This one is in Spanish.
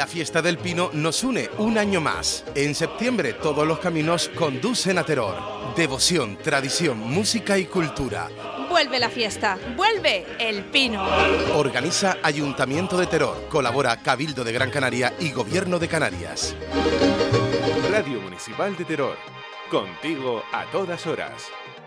La Fiesta del Pino nos une un año más. En septiembre todos los caminos conducen a Teror. Devoción, tradición, música y cultura. Vuelve la fiesta, vuelve el Pino. Organiza Ayuntamiento de Teror, colabora Cabildo de Gran Canaria y Gobierno de Canarias. Radio Municipal de Teror, contigo a todas horas.